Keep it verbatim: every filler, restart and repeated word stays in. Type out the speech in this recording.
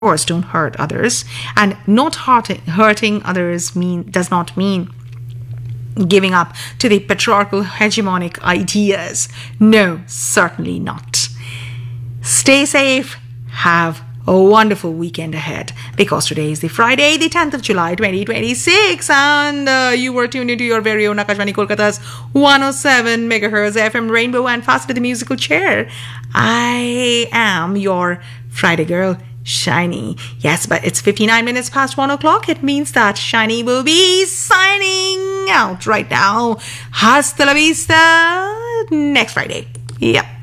course, don't hurt others. And not hurting, hurting others mean does not mean giving up to the patriarchal hegemonic ideas. No, certainly not. Stay safe. Have a wonderful weekend ahead, because today is the Friday, the tenth of July, twenty twenty-six, and uh, you were tuned into your very own Akashvani Kolkata's one oh seven megahertz F M Rainbow and Faster to the Musical Chair. I am your Friday girl, Shiny. Yes, but it's fifty-nine minutes past one o'clock. It means that Shiny will be signing out right now. Hasta la vista next Friday. Yep.